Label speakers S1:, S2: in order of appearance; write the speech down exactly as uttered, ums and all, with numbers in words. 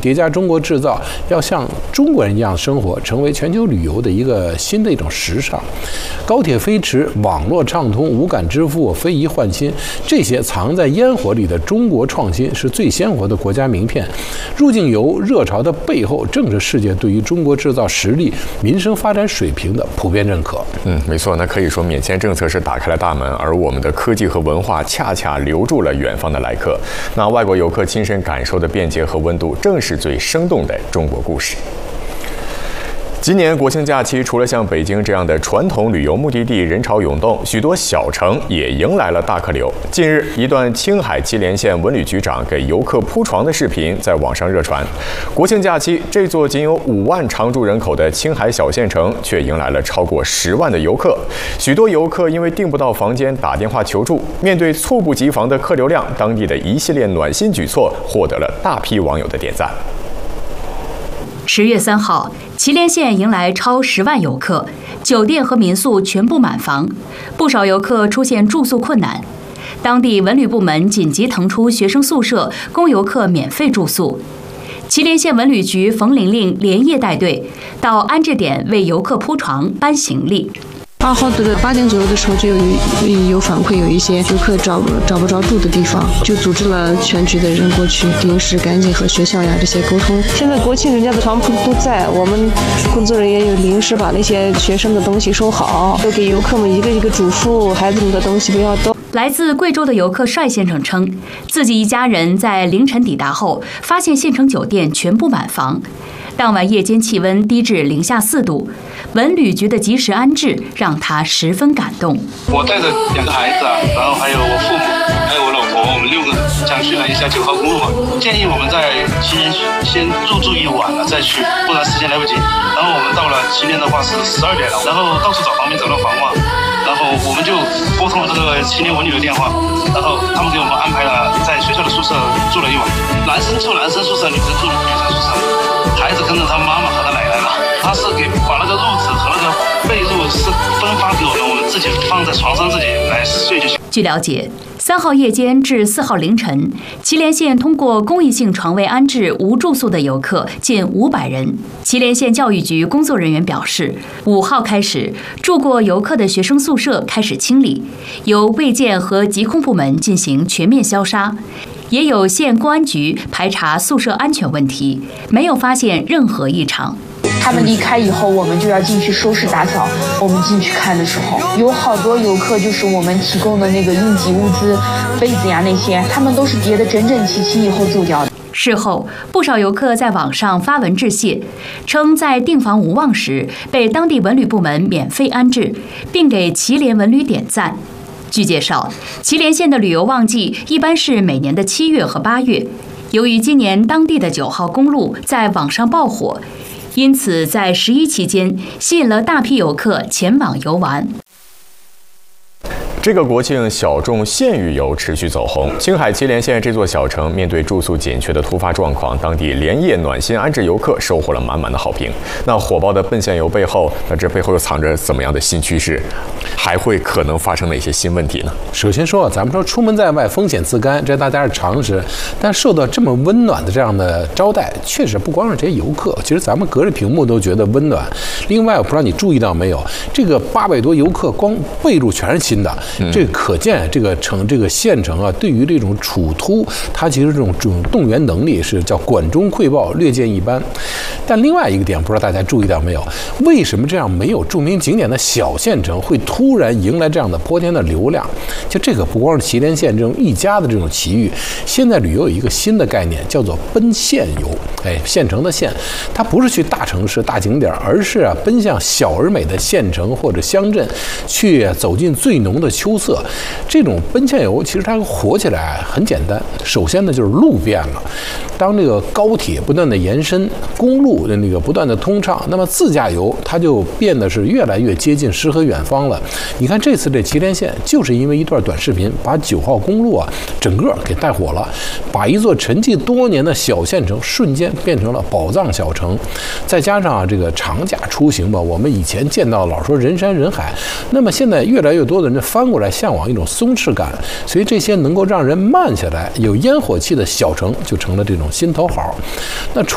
S1: 叠加中国制造，要像中国人一样生活，成为全球旅游的一个新的一种时尚。高铁飞驰，网络畅通，无感支付，非遗换新，这些藏在烟火里的中国创新是最鲜活的国家名片。入境游热潮的背后，正是世界对于中国制造实力、民生发展水平的普遍认可。
S2: 嗯，没错，那可以说免签政策是打开了大门，而我们的科技和文化恰恰留住了远方的来客。那外国游客亲身感受的便捷和温度，正是最生动的中国故事。今年国庆假期，除了像北京这样的传统旅游目的地人潮涌动，许多小城也迎来了大客流。近日，一段青海祁连县文旅局长给游客铺床的视频在网上热传。国庆假期，这座仅有五万常住人口的青海小县城，却迎来了超过十万的游客。许多游客因为订不到房间，打电话求助。面对猝不及防的客流量，当地的一系列暖心举措获得了大批网友的点赞。
S3: 十月三号，祁连县迎来超十万游客，酒店和民宿全部满房，不少游客出现住宿困难。当地文旅部门紧急腾出学生宿舍，供游客免费住宿。祁连县文旅局冯玲玲连夜带队到安置点为游客铺床、搬行李。
S4: 二号的八点左右的时候，就有有反馈，有一些游客找找不着住的地方，就组织了全局的人过去，临时赶紧和学校呀这些沟通。现在国庆人家的床铺都在，我们工作人员又临时把那些学生的东西收好，都给游客们一个一个嘱咐，孩子们的东西不要动。
S3: 来自贵州的游客帅先生称，自己一家人在凌晨抵达后，发现县城酒店全部满房。当晚夜间气温低至零下四度，文旅局的及时安置让他十分感动。
S5: 我带着两个孩子啊，然后还有我父母，还有我老婆，我们六个想去了一下九号公路嘛。建议我们在祁连先入住一晚了再去，不然时间来不及。然后我们到了祁连的话是十二点了，然后到处找房没找到房嘛，然后我们就拨通了这个祁连文旅的电话，然后他们给我们安排了在学校的宿舍住了一晚，男生住男生宿舍，女生住女生宿舍。孩子跟着他妈妈和他奶奶了，他是给把那个褥子和那个被褥是分发给我们，我们自己放在床上自己来睡就行。
S3: 据了解，三号夜间至四号凌晨，祁连县通过公益性床位安置无住宿的游客近五百人。祁连县教育局工作人员表示，五号开始，住过游客的学生宿舍开始清理，由卫健和疾控部门进行全面消杀。也有县公安局排查宿舍安全问题，没有发现任何异常。
S6: 他们离开以后，我们就要进去收拾打扫。我们进去看的时候，有好多游客就是我们提供的那个应急物资、被子呀那些，他们都是叠得整整齐齐以后走掉的。
S3: 事后，不少游客在网上发文致谢，称在订房无望时被当地文旅部门免费安置，并给祁连文旅点赞。据介绍，祁连县的旅游旺季一般是每年的七月和八月。由于今年当地的九号公路在网上爆火，因此在十一期间吸引了大批游客前往游玩。
S2: 这个国庆，小众县域游持续走红。青海祁连县这座小城面对住宿紧缺的突发状况，当地连夜暖心安置游客，收获了满满的好评。那火爆的奔县游背后，那这背后又藏着怎么样的新趋势？还会可能发生哪些新问题呢？
S1: 首先说，咱们说出门在外风险自甘，这大家是常识。但受到这么温暖的这样的招待，确实不光是这些游客，其实咱们隔着屏幕都觉得温暖。另外，我不知道你注意到没有，这个八百多游客，光被褥全是新的。这可见这个城这个县城啊，对于这种处突，它其实这种这种动员能力是叫管中窥豹，略见一斑。但另外一个点，不知道大家注意到没有，为什么这样没有著名景点的小县城会突然迎来这样的泼天的流量？就这个不光是祁连县这种一家的这种奇遇，现在旅游有一个新的概念，叫做奔县游。哎，县城的县，它不是去大城市大景点，而是啊奔向小而美的县城或者乡镇，去走进最浓的秋色。这种奔县游其实它火起来很简单，首先呢就是路变了。当这个高铁不断的延伸，公路的那个不断的通畅，那么自驾游它就变得是越来越接近诗和远方了。你看这次这祁连县就是因为一段短视频，把九号公路啊整个给带火了，把一座沉寂多年的小县城瞬间变成了宝藏小城。再加上啊这个长假出行吧，我们以前见到老说人山人海，那么现在越来越多的人翻过来向往一种松弛感，所以这些能够让人慢下来、有烟火气的小城就成了这种心头好。那除